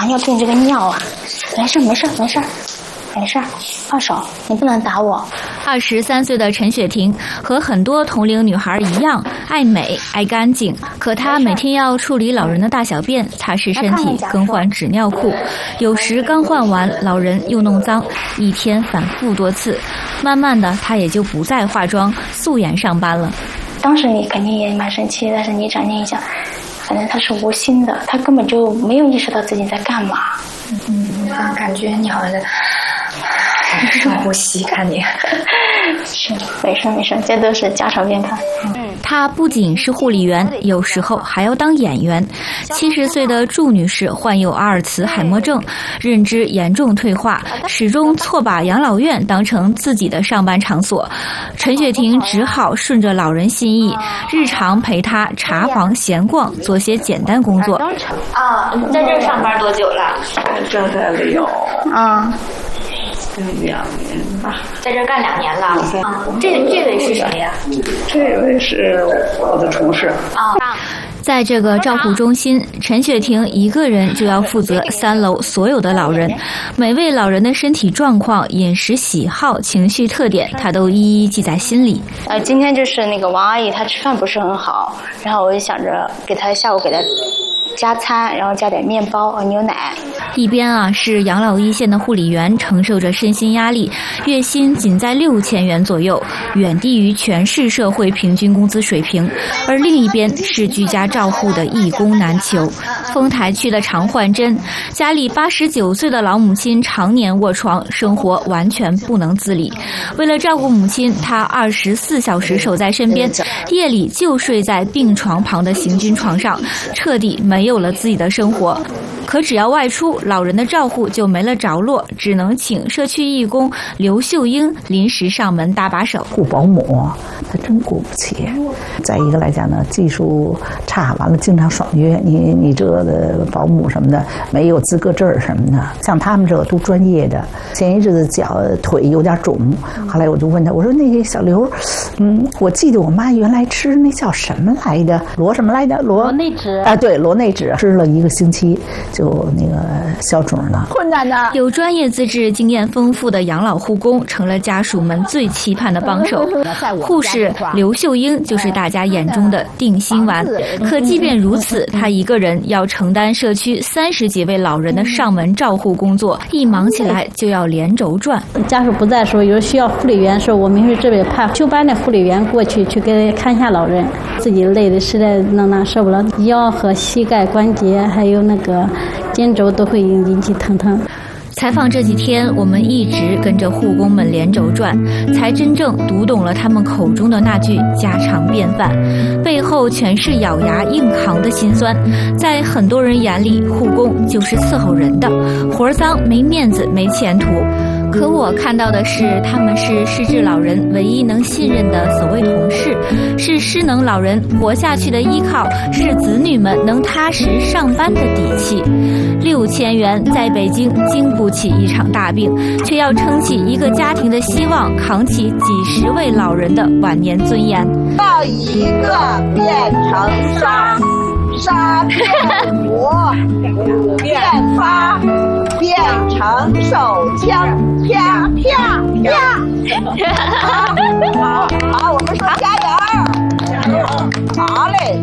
糖尿病这个尿啊，没事，放手，你不能打我。 23岁的陈雪婷和很多同龄女孩一样，爱美爱干净，可她每天要处理老人的大小便，擦拭身体，更换纸尿裤，有时刚换完，老人又弄脏，一天反复多次。慢慢的，她也就不再化妆，素颜上班了。 当时你肯定也蛮生气，但是你转念一想，反正他是无心的，他根本就没有意识到自己在干嘛。 感觉你好像深呼吸，看你是没事，这都是家常便饭。 她不仅是护理员，有时候还要当演员。70岁的祝女士患有阿尔茨海默症，认知严重退化，始终错把养老院当成自己的上班场所。陈雪婷只好顺着老人心意，日常陪她查房闲逛，做些简单工作。 你在这儿上班多久了？ 这才有2年吧， 在这儿干2年了。这位是谁呀？ 这位是我的同事。 在这个照护中心，陈雪婷一个人就要负责3楼所有的老人，每位老人的身体状况、饮食喜好、情绪特点，她都一一记在心里。 今天就是那个王阿姨，她吃饭不是很好，然后我就想着下午给她加餐，然后加点面包和牛奶。 一边是养老一线的护理员，承受着身心压力，月薪仅在6000元左右，远低于全市社会平均工资水平；而另一边是居家照护的一工难求。丰台区的常焕珍，家里89岁的老母亲常年卧床，生活完全不能自理。为了照顾母亲，她24小时守在身边，夜里就睡在病床旁的行军床上，彻底没有了自己的生活。可只要外出，老人的照护就没了着落，只能请社区义工刘秀英临时上门搭把手。 雇保姆他真雇不起，再一个来讲呢，技术差，完了经常爽约，你这个保姆什么的没有资格证什么的，像他们这个都专业的。前一阵子脚腿有点肿，后来我就问他，我说那个小刘，我记得我妈原来吃那叫什么来着，罗什么来着，罗内酯啊，对，罗内酯，吃了1个星期就那个消肿了。 困难的， 有专业资质、经验丰富的养老护工成了家属们最期盼的帮手。护士刘秀英就是大家眼中的定心丸。可即便如此，她一个人要承担社区30几位老人的上门照护工作，一忙起来就要连轴转。 家属不在的时候，有时候需要护理员的时候，我们是这边派休班的护理员过去给看一下老人，自己累的实在受不了，腰和膝盖关节还有那个肩轴都会引起疼痛。 采访这几天，我们一直跟着护工们连轴转，才真正读懂了他们口中的那句家常便饭，背后全是咬牙硬扛的辛酸。在很多人眼里，护工就是伺候人的，活脏、没面子、没前途。可我看到的是，他们是失智老人唯一能信任的所谓同事，是失能老人活下去的依靠，是子女们能踏实上班的底气。6000元在北京经不起一场大病，却要撑起一个家庭的希望，扛起几十位老人的晚年尊严。 到一个变成沙，沙变火，变发，变成手枪，啪啪啪。好，我们说加油，好嘞。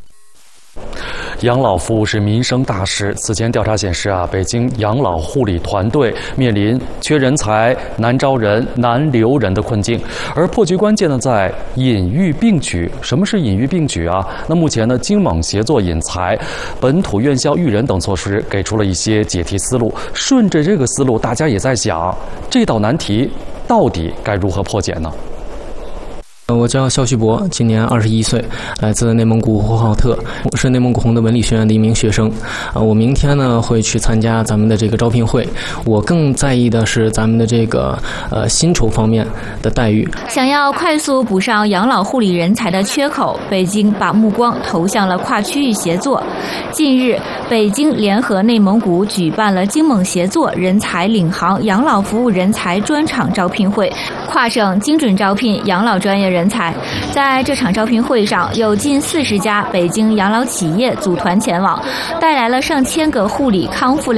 养老服务是民生大事。此前调查显示北京养老护理团队面临缺人才、难招人、难留人的困境，而破局关键呢在引育并举。什么是引育并举啊？那目前呢，京猛协作引才、本土院校育人等措施给出了一些解题思路。顺着这个思路，大家也在想，这道难题到底该如何破解呢？ 我叫肖旭博，今年21岁，来自内蒙古呼和浩特，我是内蒙古红德文理学院的一名学生。我明天呢会去参加咱们的这个招聘会，我更在意的是咱们的这个薪酬方面的待遇。 想要快速补上养老护理人才的缺口，北京把目光投向了跨区域协作。近日，北京联合内蒙古举办了京猛协作人才领航养老服务人才专场招聘会，跨省精准招聘养老专业人才。在这场招聘会上，有近40家北京养老企业组团前往，带来了上千个护理康复